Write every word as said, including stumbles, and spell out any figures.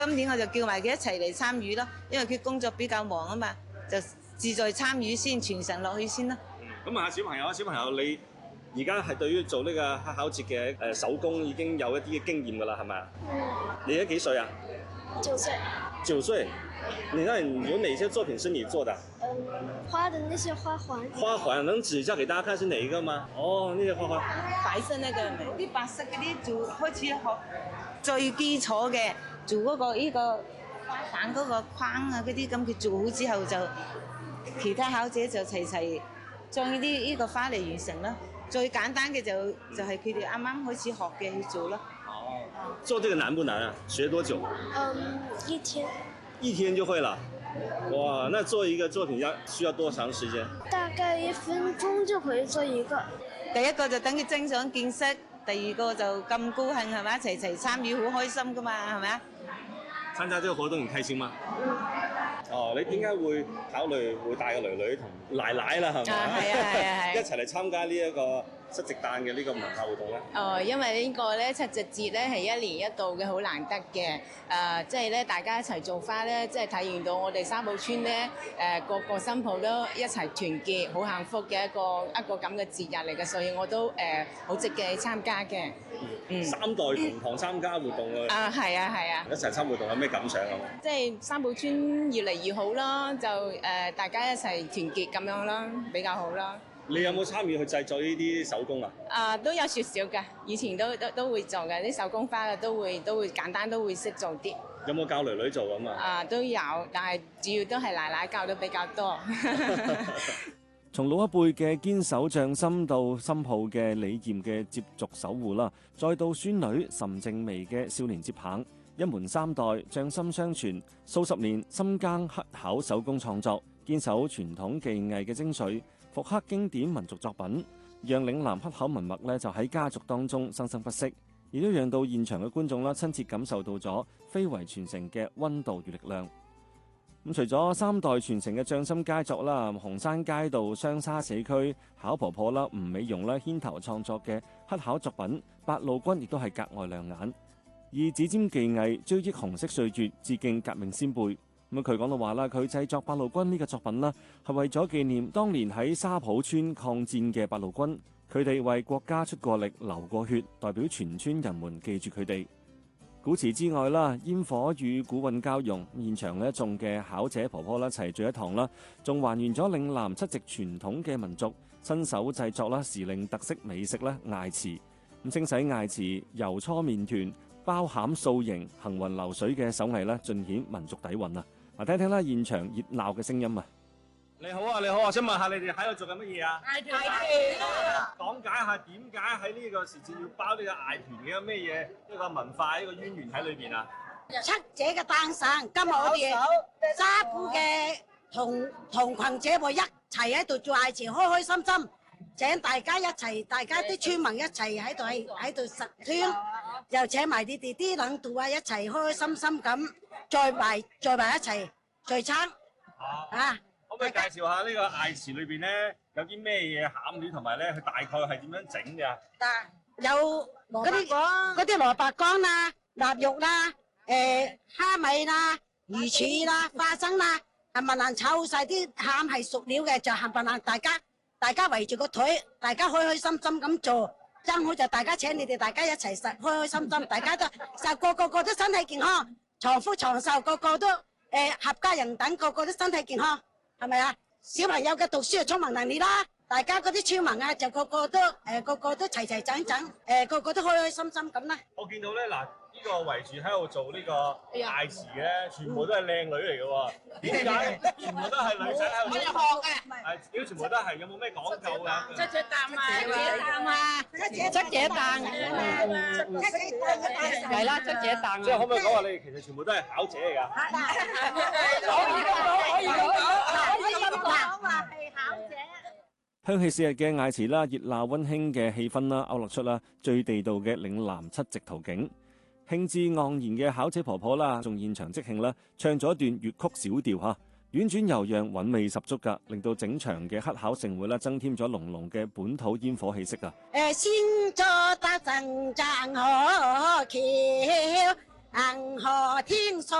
今年我就叫埋佢一齊嚟參與咯，因為佢工作比較忙啊嘛，就志在參與先，傳承落去先啦。 咁問下小朋友啊，小朋友你而家係對於做呢個黑巧節嘅誒手工已經有一啲嘅經驗㗎啦，係咪啊？嗯。你而家幾歲啊？ 九歲。 九歲。你那有哪些作品是你做的？ 嗯，花的那些花環。 花環能指一下給大家看是哪一個嗎？哦，呢些花環。 白色那個啲白色嗰啲做開始學最基礎嘅，做嗰個呢個花瓣嗰個框啊嗰啲，咁佢做好之後就其他巧姐就齊齊將呢啲呢個花嚟完成啦。最簡單嘅就就係佢哋啱啱開始學嘅去做咯。 哦，做這個難不難啊？學多久？ 嗯，一天。 一天就會了。哇，那做一個作品要需要多長時間？ 大概一分鐘就可以做一個。 第一個就等佢增長見識，第二個就咁高興係咪？一齊齊參與好開心噶嘛，係咪啊？ 參加這個活動你開心嗎？嗯。哦，你點解會考慮會帶個女女同奶奶啦，係咪？ 啊，係啊，係啊，係。 一齊嚟參加呢一個七夕誕嘅呢個文化活動咧？ 哦，因為呢個咧七夕節咧係一年一度嘅，好難得嘅。誒、呃，即係咧大家一齊做花咧，即係體現到我哋三寶村咧誒個個新抱都一齊團結，好幸福嘅一個一個咁嘅節日嚟嘅，所以我都誒好積極去參加嘅。 嗯，三代同堂參加活動啊！ 啊，係啊，係啊！ 一齊參活動有咩感想啊？ 即係三寶村越嚟越好咯，就誒、呃、大家一齊團結咁樣咯，比較好咯。 你有冇參與去製作呢啲手工啊？ 啊，都有少少㗎，以前都都都會做嘅，啲手工花嘅都會都會簡單都會識做啲。 有冇教女女做咁啊？ 啊，都有，但係主要都係奶奶教得比較多。 從老一輩嘅堅守匠心到新抱嘅理念嘅接續守護啦，再到孫女岑靜薇嘅少年接棒，一門三代匠心相傳，數十年深耕黑巧手工創作，堅守傳統技藝嘅精髓，復刻經典民族作品，讓嶺南黑巧文脈咧就喺家族當中生生不息，亦都讓到現場嘅觀眾啦親切感受到咗非遺傳承嘅溫度與力量。咁除咗三代傳承嘅匠心佳作啦，紅山街道雙沙社區巧婆婆啦、吳美容啦牽頭創作嘅黑巧作品《八路軍》亦都係格外亮眼，以指尖技藝追憶紅色歲月，致敬革命先輩。咁佢講到話啦，佢製作《八路軍》呢個作品啦，係為咗紀念當年喺沙浦村抗戰嘅八路軍，佢哋為國家出過力、流過血，代表全村人們記住佢哋。古詞之外啦，煙火與古韻交融，現場呢眾嘅巧姐婆婆啦齊聚一堂啦，仲還原咗嶺南七夕傳統嘅民族，親手製作啦時令特色美食啦艾糍，咁清洗艾糍、油搓麵團、包餡塑形、行雲流水嘅手藝啦，盡顯民族底蘊啊！嗱，聽聽啦現場熱鬧嘅聲音啊！ 你好啊，你好啊，想問下你哋喺度做緊乜嘢啊？ 艾團啊！ 講解下點解喺呢個時節要包呢個艾團嘅，有咩嘢一個文化一個淵源喺裏邊啊？ 七姐嘅誕辰，今日我哋沙浦嘅同同群姐妹一齊喺度做艾糍，開開心心，請大家一齊，大家啲村民一齊喺度喺喺度實村，又請埋你哋啲領導啊一齊開開心心咁，再埋再埋一齊聚餐啊！ 可唔可以介紹下呢個艾糍裏邊咧有啲咩嘢餡料，同埋咧佢大概係點樣整嘅？ 嗱，有嗰啲嗰啲蘿蔔乾啦、臘肉啦、誒蝦米啦、魚翅啦、花生啦，冚唪唥炒晒啲餡係熟料嘅，就冚唪唥大家大家圍住個台，大家開開心心咁做，爭好就大家請你哋大家一齊食，開開心心，大家都就個個個都身體健康，長福長壽，個個都誒合家人等，個個都身體健康。係咪啊？小朋友嘅讀書就聰明能力啦，大家嗰啲村民啊，就個個都誒、呃、個個都齊齊整整，誒、呃、個個都開開心心咁啦。 我見到咧嗱，呢、這個圍住喺度做呢個艾糍嘅咧，全部都係靚女嚟嘅喎。點解全部都係女仔喺度？我哋學嘅。係，屌全部都係，有冇咩講究㗎？ 七姐誕啊！七姐誕啊！七姐七姐誕啊！七姐誕嘅誕辰係啦，七姐誕啊！ 即係可唔可以講話你哋其實全部都係巧姐嚟㗎？ 可以講，可以講，可以咁講話係巧姐。 香氣四日嘅艾糍啦，熱鬧溫馨嘅氣氛啦，勾勒出啦最地道嘅嶺南七夕圖景。興致盎然嘅巧姐婆婆啦，仲現場即興啦，唱咗一段粵曲小調嚇，婉轉悠揚，韻味十足㗎，令到整場嘅黑巧盛會啦，增添咗濃濃嘅本土煙火氣息啊！ 誒，先做得陣陣好橋， 銀河天上。